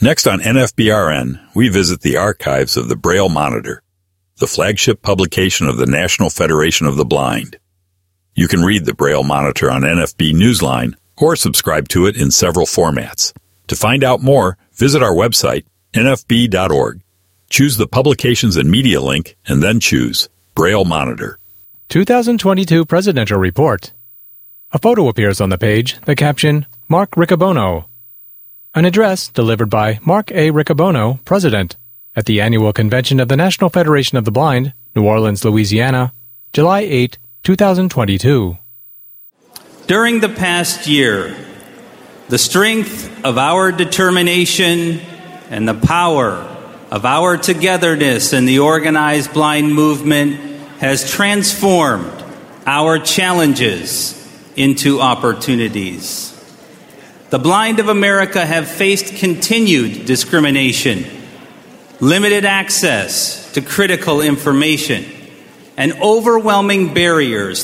Next on NFBRN, we visit the archives of the Braille Monitor, the flagship publication of the National Federation of the Blind. You can read the Braille Monitor on NFB Newsline or subscribe to it in several formats. To find out more, visit our website, nfb.org. Choose the Publications and Media link, and then choose Braille Monitor. 2022 Presidential Report. A photo appears on the page, the caption, Mark Riccobono. An address delivered by Mark A. Riccobono, President, at the Annual Convention of the National Federation of the Blind, New Orleans, Louisiana, July 8, 2022. During the past year, the strength of our determination and the power of our togetherness in the organized blind movement has transformed our challenges into opportunities. The blind of America have faced continued discrimination, limited access to critical information, and overwhelming barriers